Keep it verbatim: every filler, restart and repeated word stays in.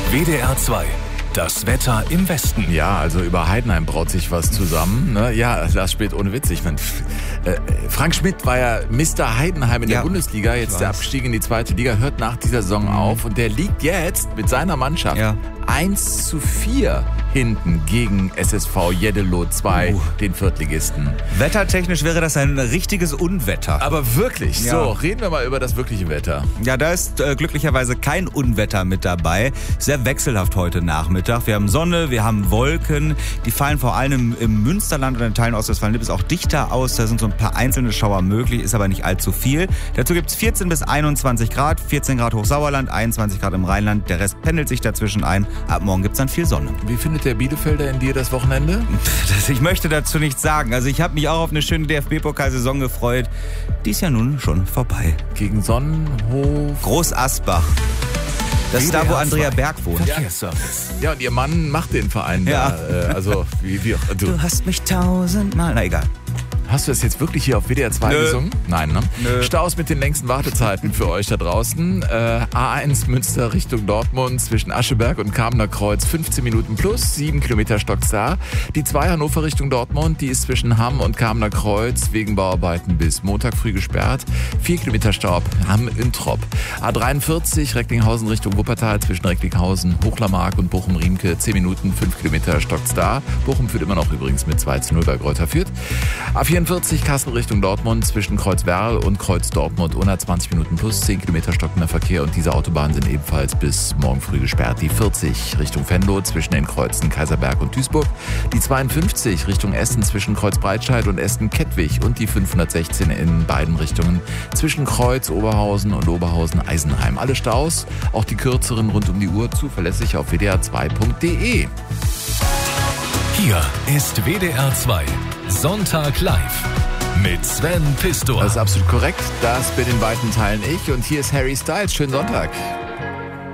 W D R zwei. Das Wetter im Westen. Ja, also über Heidenheim braut sich was zusammen. Ne? Ja, Lars Schmidt, ohne Witz. Ich mein, äh, Frank Schmidt war ja Mister Heidenheim in der Ja, Bundesliga. Jetzt der Abstieg in die zweite Liga hört nach dieser Saison auf. Und der liegt jetzt mit seiner Mannschaft Ja. eins zu vier hinten gegen S S V Jeddelo zwei, Uh. den Viertligisten. Wettertechnisch wäre das ein richtiges Unwetter. Aber wirklich, Ja. so, reden wir mal über das wirkliche Wetter. Ja, da ist äh, glücklicherweise kein Unwetter mit dabei. Sehr wechselhaft heute Nachmittag. Wir haben Sonne, wir haben Wolken. Die fallen vor allem im, im Münsterland und in Teilen Ostwestfalen-Lippe auch dichter aus. Da sind so ein paar einzelne Schauer möglich, ist aber nicht allzu viel. Dazu gibt es vierzehn bis einundzwanzig Grad, vierzehn Grad Hochsauerland, einundzwanzig Grad im Rheinland. Der Rest pendelt sich dazwischen ein. Ab morgen gibt es dann viel Sonne. Wie findet der Bielefelder in dir das Wochenende? Das, ich möchte dazu nichts sagen. Also ich habe mich auch auf eine schöne D F B-Pokalsaison gefreut. Die ist ja nun schon vorbei. Gegen Sonnenhof. Groß Asbach. Das ist da, wo Andrea Berg wohnt. Verkehrsservice. Ja, und ihr Mann macht den Verein Ja. da. Äh, also, wie, wie du, Du hast mich tausendmal... Na egal. hast du das jetzt wirklich hier auf W D R zwei Nö. gesungen? Nein, ne? Nö. Staus mit den längsten Wartezeiten für euch da draußen. Äh, A eins Münster Richtung Dortmund zwischen Ascheberg und Kamener Kreuz fünfzehn Minuten plus, sieben Kilometer stockt's da. Die zwei Hannover Richtung Dortmund, die ist zwischen Hamm und Kamener Kreuz wegen Bauarbeiten bis Montag früh gesperrt. vier Kilometer Stau ab Hamm-Introp. A dreiundvierzig Recklinghausen Richtung Wuppertal zwischen Recklinghausen, Hochlermark und Bochum-Riemke zehn Minuten, fünf Kilometer stockt's da. Bochum führt immer noch übrigens mit zwei zu null bei Greuther Fürth. A vierundvierzig Kassel Richtung Dortmund zwischen Kreuzwerl und Kreuz Dortmund hundertzwanzig Minuten plus, zehn Kilometer stockender Verkehr und diese Autobahnen sind ebenfalls bis morgen früh gesperrt. Die vierzig Richtung Venlo zwischen den Kreuzen Kaiserberg und Duisburg, die zweiundfünfzig Richtung Essen zwischen Kreuzbreitscheid und Essen-Kettwig und die fünfhundertsechzehn in beiden Richtungen zwischen Kreuz, Oberhausen und Oberhausen-Eisenheim. Alle Staus, auch die kürzeren rund um die Uhr, zuverlässig auf w d r zwei punkt d e. Hier ist W D R zwei. Sonntag live. Mit Sven Pistor. Das ist absolut korrekt. Das bin in weiten Teilen ich. Und hier ist Harry Styles. Schönen Sonntag.